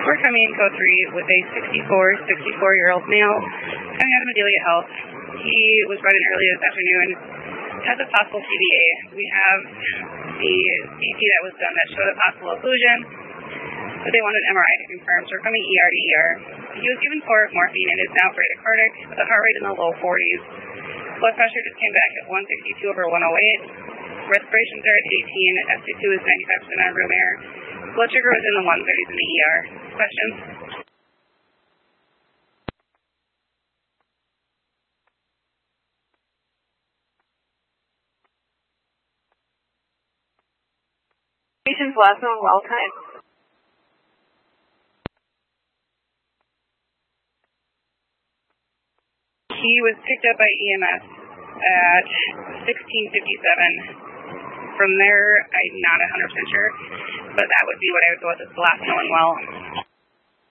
We're coming in code 3 with a 64-year-old male coming out of Adelia Health. He was brought in earlier this afternoon, has a possible TBA. We have the CT that was done that showed a possible occlusion, but they wanted an MRI to confirm, so we're coming ER to ER. He was given morphine and is now bradycardic with a heart rate in the low 40s. Blood pressure just came back at 162/108. Respirations are at 18. ST2 is 95% on room air. Blood sugar was in the 130s in the ER. Questions? Patient's last known well time. He was picked up by EMS at 16:57. From there, I'm not 100% sure, but that would be what I would go with as the last known well.